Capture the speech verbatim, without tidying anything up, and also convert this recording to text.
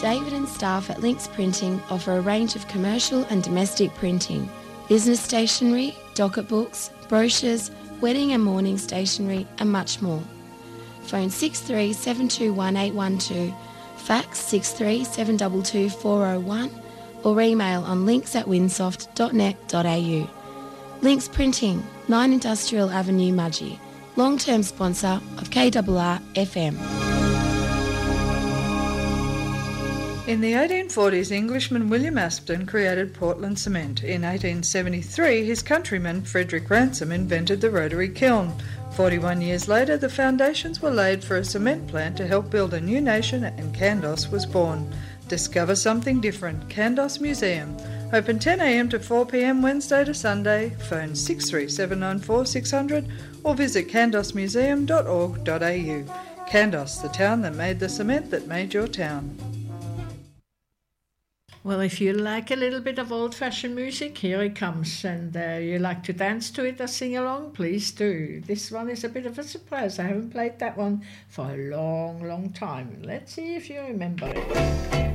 David and staff at Links Printing offer a range of commercial and domestic printing, business stationery, docket books, brochures, wedding and mourning stationery and much more. Phone six three seven two one eight one two, fax six three seven two two four oh one or email on links at winsoft dot net dot a u. Links Printing, nine Industrial Avenue, Mudgee, long-term sponsor of K R R F M. In the eighteen forties, Englishman William Aspden created Portland cement. In eighteen seventy-three, his countryman Frederick Ransom invented the rotary kiln. forty-one years later, the foundations were laid for a cement plant to help build a new nation, and Kandos was born. Discover something different. Kandos Museum. Open ten a m to four p m Wednesday to Sunday. Phone six three seven nine four six hundred or visit kandos museum dot org dot a u. Kandos, the town that made the cement that made your town. Well, if you like a little bit of old-fashioned music, here it comes. And uh, you like to dance to it or sing along, please do. This one is a bit of a surprise. I haven't played that one for a long, long time. Let's see if you remember it.